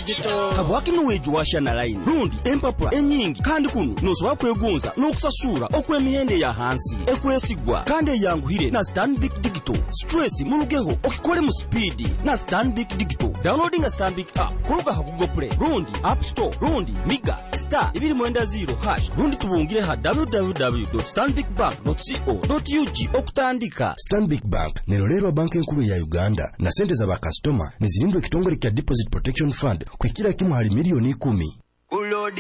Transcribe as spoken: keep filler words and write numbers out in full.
digital habwaki nuweju washa na line rundi empapula enyingi kandi kuno nosoba kwegonza n'okusasura okw'emihende ya hansi ekwesigwa kandi yanguhire na Stanbic Digital stress mulugeho okikole mu speed na Stanbic Digital downloading a Stanbic app kuruga ha Google Play rundi App Store rundi miga star ibiri mwenda zero hash rundi tubungire ha w w w dot stanbic bank dot co dot u g okutandika. Stanbic Bank nerolero banki enkulu ya Uganda na sente za bakastoma nizirindwe kitongole kya Deposit Protection Fund kwikira kimu hali milioni kumi.